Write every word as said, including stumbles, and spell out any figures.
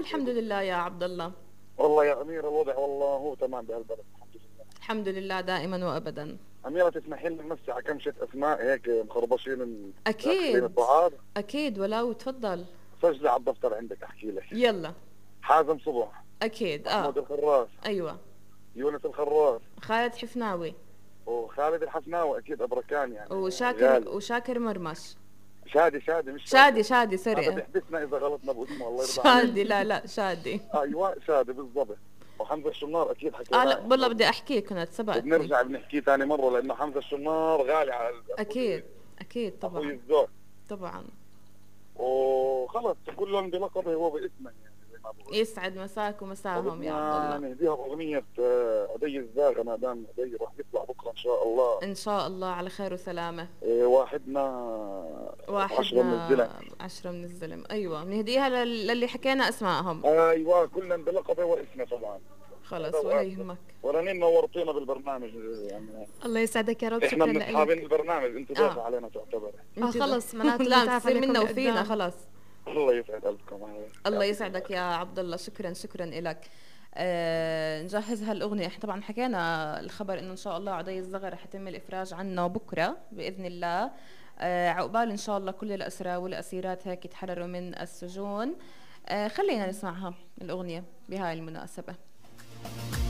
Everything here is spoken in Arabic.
الحمد لله يا عبد الله. والله يا أميرة الوضع والله هو تمام بهالبلد الحمد لله. الحمد لله دائما وابدا. أميرة تسمحي لي نمسي على كم شت أسماء هيك مخربشين داخلين اكيد البعاد. اكيد ولو تفضل. سجلي على الدفتر عندك أحكي لك. يلا. حازم صبح. اكيد اه. محمود الخراس. ايوه. يونس الخراس. خالد حفناوي. وخالد الحفناوي أكيد أبركان يعني. وشاكر غالي. وشاكر مرمش. شادي شادي مش شادي شادي هذا سوري. بيحبسنا إذا غلطنا باسمه الله يرضى عليك. شادي لا لا شادي. أيوة شادي بالضبط. وحمزة الشنار أكيد اه حكيناه. لا والله بدي احكيه كنت سبقتني. وبنرجع بنحكيه ثاني مرة لأنه حمزة الشنار غالي على اكيد اكيد أخوي طبعا. الزوج. طبعا. وخلص كلهم بلقبه هو باسمه يعني زي ما بقول. يسعد مساك ومساهم يا عبد بدنا الله. نهديها بأغنية آه، عدي الزاغة ما دام عدي راح يطلع بكرة إن شاء الله. ان شاء الله على خير وسلامه. إيه، واحدنا عشرة من الزلم. واحدنا عشرة من الزلم. ايوه بنهديها لل- للي حكينا اسمائهم. ايوه كلنا بلقبه واسمه طبعا. خلص ولا يهمك. ورنين نورتينا بالبرنامج يعني. الله يسعدك يا رب. احنا شكرا من لك. اصحابين البرنامج انت ضيفة آه. علينا تعتبر. اه خلص معناته لا بتعرف بتصير عليكم منا اللي وفينا قدام. خلص. الله يسعد قلبكم. الله يسعدك يا عبد الله. شكرا شكرا لك. آه نجهز هالاغنيه. احنا طبعا حكينا الخبر انه ان شاء الله عدي الزغر رح يتم الافراج عنه بكره باذن الله. آه عقبال ان شاء الله كل الاسرى والاسيرات هيك يتحرروا من السجون. آه خلينا نسمعها الاغنيه بهاي المناسبه.